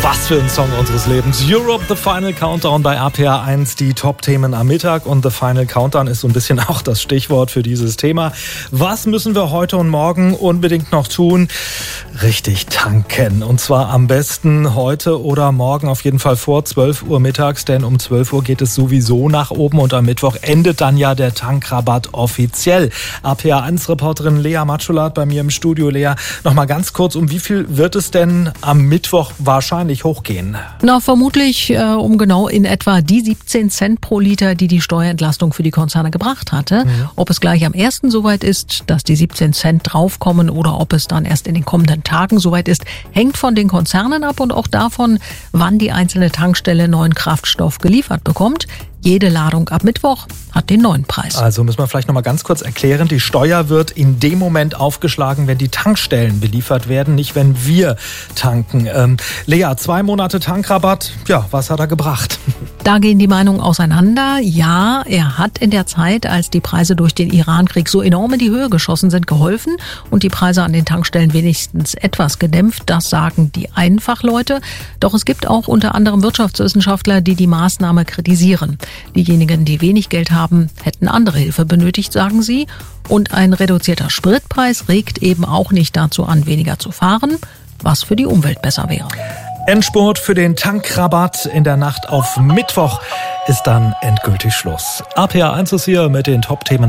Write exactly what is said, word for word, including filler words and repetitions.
Was für ein Song unseres Lebens. Europe, The Final Countdown bei R P R eins, die Top-Themen am Mittag. Und The Final Countdown ist so ein bisschen auch das Stichwort für dieses Thema. Was müssen wir heute und morgen unbedingt noch tun? Richtig tanken. Und zwar am besten heute oder morgen, auf jeden Fall vor zwölf Uhr mittags, denn um zwölf Uhr geht es sowieso nach oben und am Mittwoch endet dann ja der Tankrabatt offiziell. R P R eins Reporterin Lea Matschulat bei mir im Studio. Lea, nochmal ganz kurz, um wie viel wird es denn am Mittwoch wahrscheinlich hochgehen? Na, vermutlich äh, um genau in etwa die siebzehn Cent pro Liter, die die Steuerentlastung für die Konzerne gebracht hatte. Mhm. Ob es gleich am ersten soweit ist, dass die siebzehn Cent draufkommen oder ob es dann erst in den kommenden Tagen soweit ist, hängt von den Konzernen ab und auch davon, wann die einzelne Tankstelle neuen Kraftstoff geliefert bekommt. Jede Ladung ab Mittwoch hat den neuen Preis. Also müssen wir vielleicht noch mal ganz kurz erklären, die Steuer wird in dem Moment aufgeschlagen, wenn die Tankstellen beliefert werden, nicht wenn wir tanken. Ähm, Lea, zwei Monate Tankrabatt, ja, was hat er gebracht? Da gehen die Meinungen auseinander. Ja, er hat in der Zeit, als die Preise durch den Irankrieg so enorm in die Höhe geschossen sind, geholfen und die Preise an den Tankstellen wenigstens etwas gedämpft. Das sagen die Einfachleute. Doch es gibt auch unter anderem Wirtschaftswissenschaftler, die die Maßnahme kritisieren. Diejenigen, die wenig Geld haben, hätten andere Hilfe benötigt, sagen sie. Und ein reduzierter Spritpreis regt eben auch nicht dazu an, weniger zu fahren, was für die Umwelt besser wäre. Endspurt für den Tankrabatt. In der Nacht auf Mittwoch ist dann endgültig Schluss. R P R eins ist hier mit den Top-Themen.